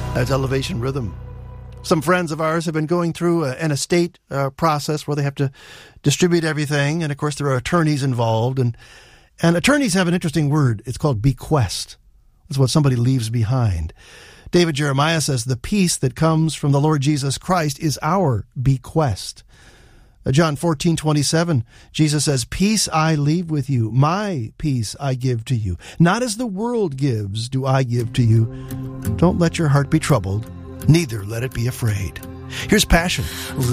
That's Elevation Rhythm. Some friends of ours have been going through an estate process where they have to distribute everything. And, of course, there are attorneys involved. And attorneys have an interesting word. It's called bequest. It's what somebody leaves behind. David Jeremiah says the peace that comes from the Lord Jesus Christ is our bequest. John 14:27, Jesus says, "Peace I leave with you, my peace I give to you. Not as the world gives do I give to you. Don't let your heart be troubled, neither let it be afraid." Here's Passion.